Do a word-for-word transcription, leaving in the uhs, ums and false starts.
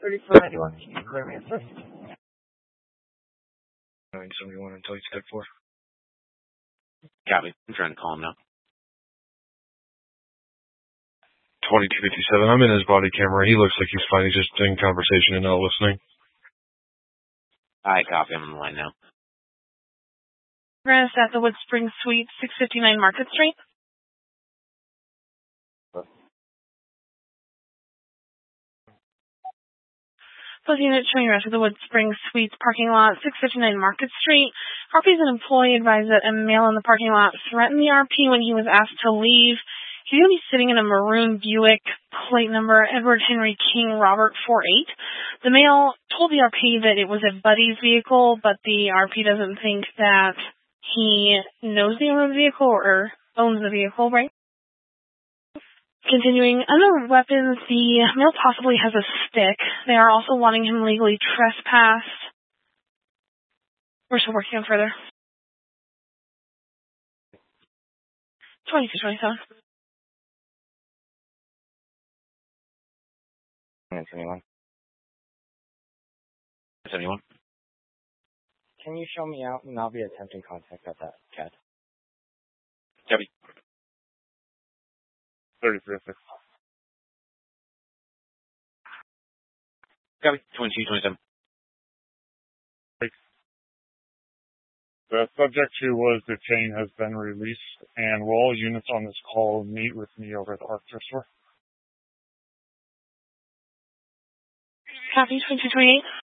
thirty-four ninety-one. Clear me assist. nine seventy-one until he's step four. Copy. I'm trying to call him now. twenty-two fifty-seven. I'm in his body camera. He looks like he's fine. He's just in conversation and not listening. I copy. I'm on the line now. Grant at the Wood Springs Suite, six fifty-nine Market Street. Plus unit showing rest of the Wood Springs Suites parking lot, six fifty-nine Market Street. R P is an employee advised that a male in the parking lot threatened the R P when he was asked to leave. He's going to be sitting in a maroon Buick, plate number Edward Henry King Robert four eight. The male told the R P that it was a buddy's vehicle, but the R P doesn't think that he knows the owner of the vehicle or owns the vehicle, right? Continuing, under weapons, the male possibly has a stick. They are also wanting him legally trespassed. We're still working on further. twenty-two twenty-seven. seventy-one. seventy-one. Can you show me out and I'll be attempting contact at that cat? Copy. thirty-three oh six. Copy. twenty-two twenty-seven. The subject who was detained has been released, and will all units on this call meet with me over at the Arc Thrift Store? Copy, twenty-two twenty-eight.